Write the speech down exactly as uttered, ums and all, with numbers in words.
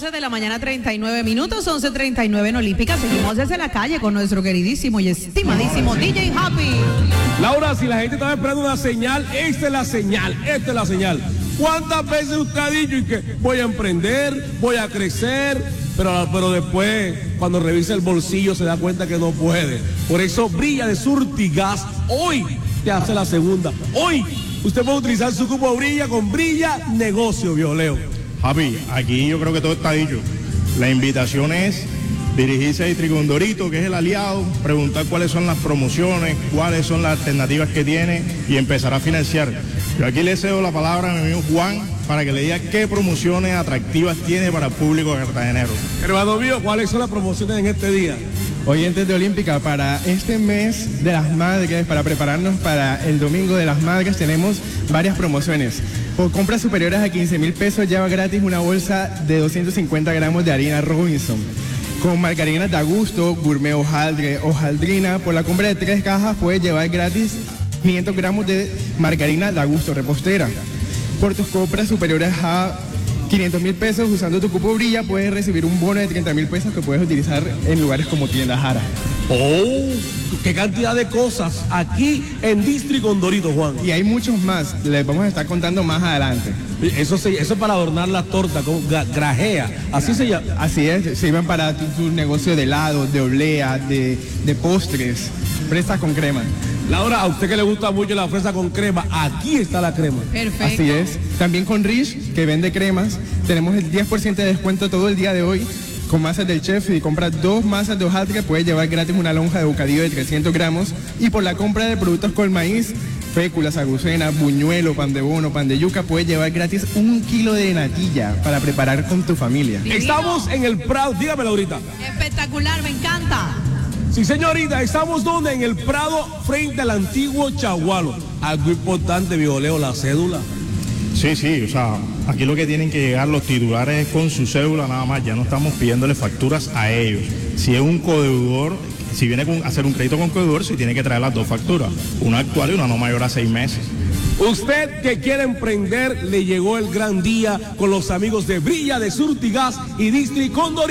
once de la mañana, treinta y nueve minutos, once treinta y nueve en Olímpica. Seguimos desde la calle con nuestro queridísimo y estimadísimo D J Happy. Laura, si la gente estaba esperando una señal, esta es la señal, esta es la señal. ¿Cuántas veces usted ha dicho y que voy a emprender, voy a crecer? Pero, pero después, cuando revisa el bolsillo, se da cuenta que no puede. Por eso Brilla de Surtigas hoy te hace la segunda. Hoy usted puede utilizar su cupo Brilla con Brilla Negocio, Violeo. Javi, aquí yo creo que todo está dicho. La invitación es dirigirse a Districondorito, que es el aliado, preguntar cuáles son las promociones, cuáles son las alternativas que tiene y empezar a financiar. Yo aquí le cedo la palabra a mi amigo Juan para que le diga qué promociones atractivas tiene para el público cartagenero. Hermano mío, ¿cuáles son las promociones en este día? Oyentes de Olímpica, para este mes de las madres, para prepararnos para el domingo de las madres, tenemos varias promociones. Por compras superiores a quince mil pesos, lleva gratis una bolsa de doscientos cincuenta gramos de harina Robinson. Con margarinas de Augusto, Gourmet Hojaldre, Hojaldrina, por la compra de tres cajas puedes llevar gratis quinientos gramos de margarina de Augusto repostera. Por tus compras superiores a quinientos mil pesos, usando tu cupo Brilla, puedes recibir un bono de treinta mil pesos que puedes utilizar en lugares como Tienda Jara. ¡Oh! ¡Qué cantidad de cosas aquí en Districondorito, Juan! Y hay muchos más, les vamos a estar contando más adelante. Eso se, eso es para adornar la torta, con gra, grajea, así se llama. Así es, sirven para tu, tu negocio de helados, de oblea, de, de postres, fresas con crema. Laura, a usted que le gusta mucho la fresa con crema, aquí está la crema. Perfecto. Así es. También con Rich, que vende cremas, tenemos el diez por ciento de descuento todo el día de hoy con masas del chef. Si compras dos masas de hojaldre, puedes llevar gratis una lonja de bocadillo de trescientos gramos. Y por la compra de productos con maíz, féculas, agucenas, buñuelo, pan de bono, pan de yuca, puedes llevar gratis un kilo de natilla para preparar con tu familia. Estamos en el Prado, dígame Laurita. Espectacular, me encanta. Sí, señorita, estamos donde en el Prado, frente al antiguo Chagualo. Algo importante, Violeo, la cédula. Sí, sí, o sea, aquí lo que tienen que llegar los titulares es con su cédula nada más, ya no estamos pidiéndole facturas a ellos. Si es un codeudor, si viene a hacer un crédito con codeudor, sí tiene que traer las dos facturas, una actual y una no mayor a seis meses. Usted que quiere emprender, le llegó el gran día con los amigos de Brilla de Surtigas y Districondorito.